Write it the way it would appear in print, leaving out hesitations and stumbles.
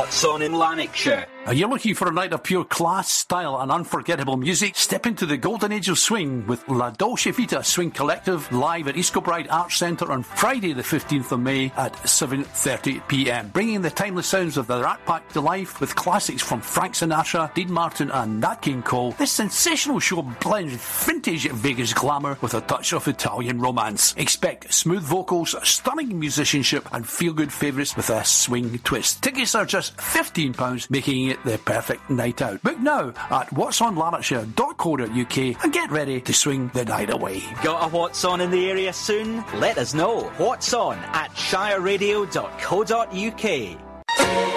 What's On in Lanarkshire. Are you looking for a night of pure class, style and unforgettable music? Step into the golden age of swing with La Dolce Vita Swing Collective live at East Kilbride Arts Centre on Friday the 15th of May at 7:30pm. Bringing the timeless sounds of the Rat Pack to life with classics from Frank Sinatra, Dean Martin and Nat King Cole. This sensational show blends vintage Vegas glamour with a touch of Italian romance. Expect smooth vocals, stunning musicianship and feel-good favourites with a swing twist. Tickets are just £15, making it the perfect night out. Book now at whatsonlanarkshire.co.uk and get ready to swing the night away. Got a What's On in the area soon? Let us know. What's On at shireradio.co.uk.